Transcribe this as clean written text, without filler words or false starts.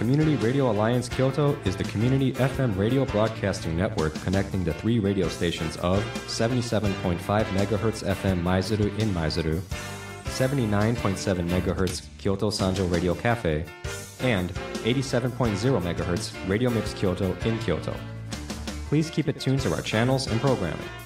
Community Radio Alliance Kyoto is the community FM radio broadcasting network connecting the 3 radio stations of 77.5 MHz FM Maizuru in Maizuru, 79.7 MHz Kyoto Sanjo Radio Cafe, and 87.0 MHz Radio Mix Kyoto in Kyoto. Please keep it tuned to our channels and programming.